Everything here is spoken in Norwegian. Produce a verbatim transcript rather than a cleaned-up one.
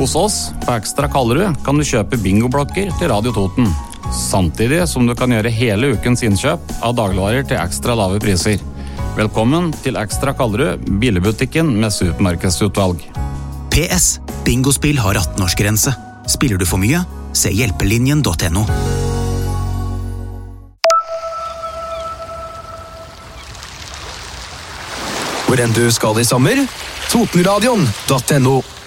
Hos oss på Ekstra Kallerud kan du kjøpe bingoblokker til Radio Toten, samtidig som du kan gjøre hele ukens innkjøp av dagligvarer til ekstra lave priser. Velkommen til Ekstra Kallerud, billigbutikken med supermarkedsutvalg. P S. Bingospill har atten-årsgrense. Spiller du for mye? Se hjelpelinjen punktum no. Hvor enn du skal i sommer, Totenradion punktum no.